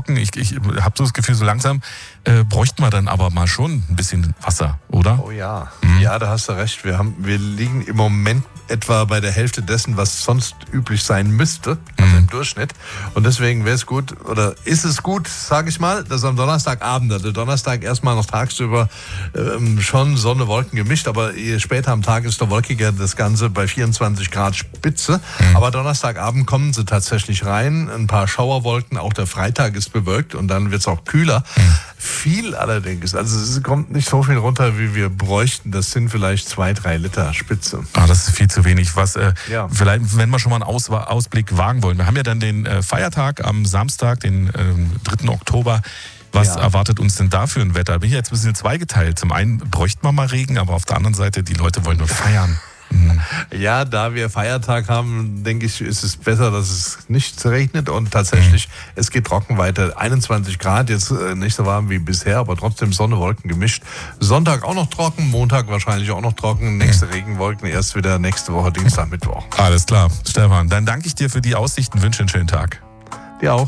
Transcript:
trocken. Ich habe so das Gefühl, so langsam bräuchten wir dann aber mal schon ein bisschen Wasser, oder? Oh ja, ja, da hast du recht. Wir liegen im Moment etwa bei der Hälfte dessen, was sonst üblich sein müsste, also im Durchschnitt. Und deswegen wäre es gut, oder ist es gut, sage ich mal, dass am Donnerstagabend, also Donnerstag erstmal noch tagsüber schon Sonne, Wolken gemischt, aber je später am Tag ist der wolkiger, das Ganze bei 24 Grad Spitze. Aber Donnerstagabend kommen sie tatsächlich rein, ein paar Schauerwolken, auch der Freitag ist bewölkt und dann wird es auch kühler. Viel allerdings, also es kommt nicht so viel runter, wie wir bräuchten. Das sind vielleicht 2-3 Liter Spitze. Ah, das ist viel zu wenig. Was, Ja. Vielleicht, wenn wir schon mal einen Ausblick wagen wollen. Wir haben ja dann den Feiertag am Samstag, den 3. Oktober. Was erwartet uns denn da für ein Wetter? Bin ich jetzt ein bisschen zweigeteilt. Zum einen bräuchten wir mal Regen, aber auf der anderen Seite, die Leute wollen nur feiern. Ja, da wir Feiertag haben, denke ich, ist es besser, dass es nicht regnet und tatsächlich, es geht trocken weiter. 21 Grad, jetzt nicht so warm wie bisher, aber trotzdem Sonne, Wolken gemischt. Sonntag auch noch trocken, Montag wahrscheinlich auch noch trocken, nächste Regenwolken erst wieder nächste Woche, Dienstag, Mittwoch. Alles klar, Stefan. Dann danke ich dir für die Aussichten, wünsche einen schönen Tag. Dir auch.